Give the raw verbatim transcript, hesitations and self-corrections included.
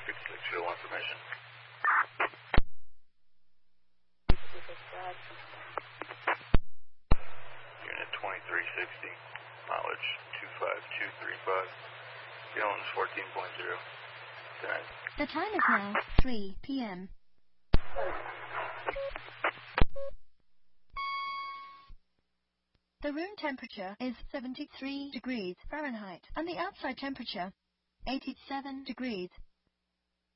fifty-six fuel information. Unit twenty-three sixty, mileage two five two three five, gallons fourteen point zero. Tonight. The time is now three p m The room temperature is seventy-three degrees Fahrenheit and the outside temperature eighty-seven degrees